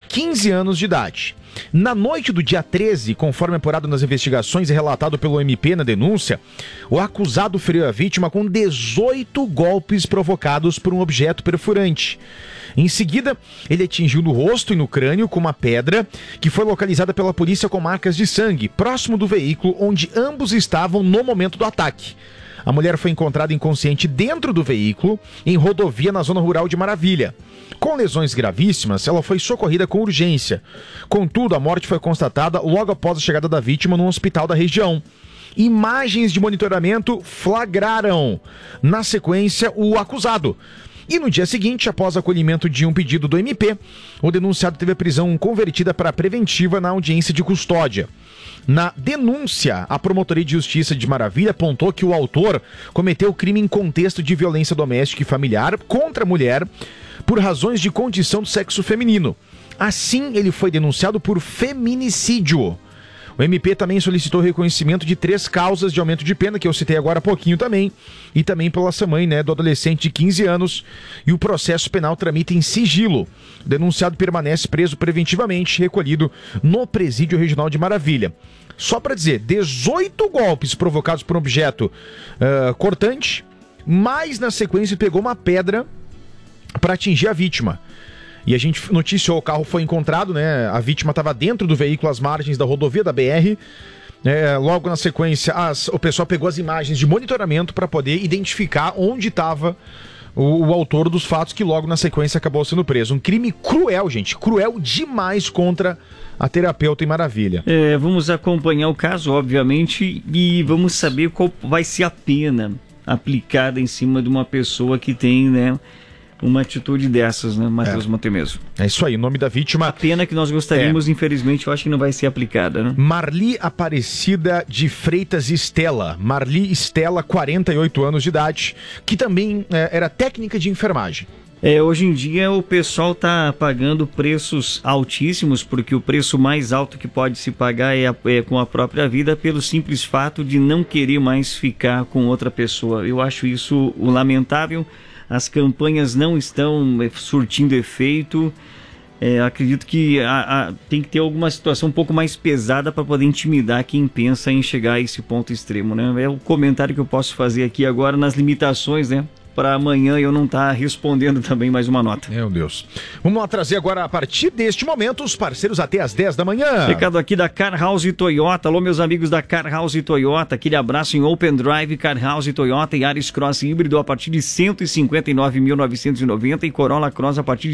15 anos de idade. Na noite do dia 13, conforme apurado nas investigações e relatado pelo MP na denúncia, o acusado feriu a vítima com 18 golpes provocados por um objeto perfurante. Em seguida, ele atingiu no rosto e no crânio com uma pedra que foi localizada pela polícia com marcas de sangue, próximo do veículo onde ambos estavam no momento do ataque. A mulher foi encontrada inconsciente dentro do veículo, em rodovia na zona rural de Maravilha. Com lesões gravíssimas, ela foi socorrida com urgência. Contudo, a morte foi constatada logo após a chegada da vítima no hospital da região. Imagens de monitoramento flagraram, na sequência, o acusado. E no dia seguinte, após acolhimento de um pedido do MP, o denunciado teve a prisão convertida para preventiva na audiência de custódia. Na denúncia, a Promotoria de Justiça de Maravilha apontou que o autor cometeu crime em contexto de violência doméstica e familiar contra a mulher por razões de condição do sexo feminino. Assim, ele foi denunciado por feminicídio. O MP também solicitou reconhecimento de 3 causas de aumento de pena, que eu citei agora há pouquinho também, e também pela mãe, do adolescente de 15 anos, e o processo penal tramita em sigilo. O denunciado permanece preso preventivamente, recolhido no Presídio Regional de Maravilha. Só para dizer, 18 golpes provocados por um objeto cortante, mas na sequência pegou uma pedra para atingir a vítima. E a gente noticiou, o carro foi encontrado, a vítima estava dentro do veículo às margens da rodovia da BR. Logo na sequência, o pessoal pegou as imagens de monitoramento para poder identificar onde estava o autor dos fatos, que logo na sequência acabou sendo preso. Um crime cruel, gente, cruel demais contra a terapeuta em Maravilha. Vamos acompanhar o caso, obviamente, e vamos saber qual vai ser a pena aplicada em cima de uma pessoa que tem, uma atitude dessas, Matheus Montemeso? É isso aí, o nome da vítima... A pena que nós gostaríamos, infelizmente, eu acho que não vai ser aplicada, Marli Aparecida de Freitas Estela. Marli Estela, 48 anos de idade, que também era técnica de enfermagem. Hoje em dia o pessoal está pagando preços altíssimos, porque o preço mais alto que pode se pagar é com a própria vida, pelo simples fato de não querer mais ficar com outra pessoa. Eu acho isso lamentável. As campanhas não estão surtindo efeito. Acredito que tem que ter alguma situação um pouco mais pesada para poder intimidar quem pensa em chegar a esse ponto extremo, É o comentário que eu posso fazer aqui agora nas limitações, para amanhã eu não estar respondendo também mais uma nota. Meu Deus. Vamos lá trazer agora, a partir deste momento, os parceiros até às 10 da manhã. Recado aqui da Car House Toyota. Alô, meus amigos da Car House Toyota. Aquele abraço em Open Drive, Car House Toyota e Yaris Cross híbrido a partir de 159.990 e Corolla Cross a partir de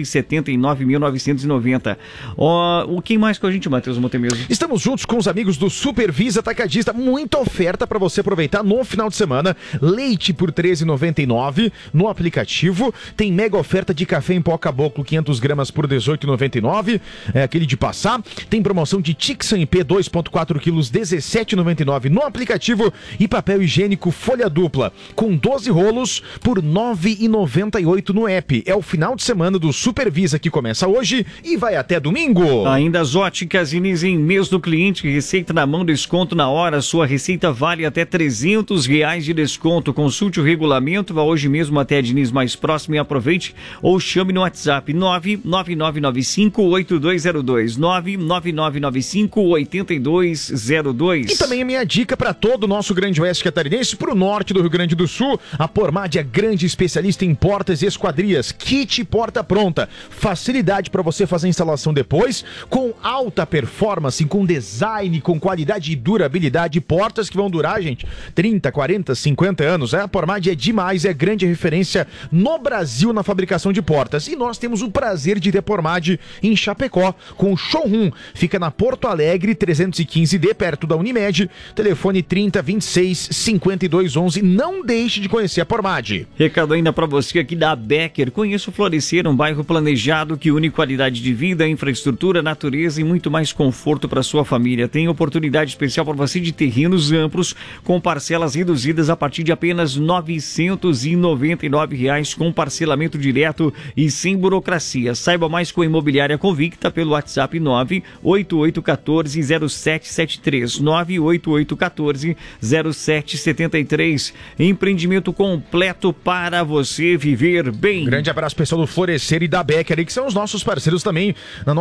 179.990. Quem mais com a gente, Matheus Montemeso? Estamos juntos com os amigos do Supervisa Atacadista. Muita oferta para você aproveitar no final de semana. Leite por R$13,99 no aplicativo. Tem mega oferta de café em pó Caboclo 500 gramas por R$18,99, aquele de passar. Tem promoção de Tixan IP 2,4 quilos R$17,99 no aplicativo, e papel higiênico folha dupla com 12 rolos por R$9,98 no app. É o final de semana do Supervisa, que começa hoje e vai até domingo. Ainda as óticas Inês em mês do cliente, receita na mão, desconto na hora. Sua receita vale até R$300 de desconto. Consulte o regulamento, vá hoje mesmo até a Diniz mais próximo e aproveite, ou chame no WhatsApp 99995-8202, 99995-8202. E também a minha dica para todo o nosso Grande Oeste catarinense, para o norte do Rio Grande do Sul, a Pormad é grande especialista em portas e esquadrias, kit porta pronta, facilidade para você fazer a instalação depois, com alta performance, com design, com qualidade e durabilidade, portas que vão durar, gente, 30, 40, 50 anos, A Pormad é demais, é grande referência no Brasil na fabricação de portas. E nós temos o prazer de ter Pormad em Chapecó, com o showroom. Fica na Porto Alegre, 315D, perto da Unimed. Telefone 3026-5211. Não deixe de conhecer a Pormad. Recado ainda para você aqui da Becker. Conheça o Florescer, um bairro planejado que une qualidade de vida, infraestrutura, natureza e muito mais conforto para sua família. Tem oportunidade especial para você de terrenos amplos, com parcelas reduzidas a partir de apenas R$999 com parcelamento direto e sem burocracia. Saiba mais com a Imobiliária Convicta pelo WhatsApp 98814-0773, 98814-0773. Empreendimento completo para você viver bem. Grande abraço, pessoal do Florescer e da Becker, que são os nossos parceiros também na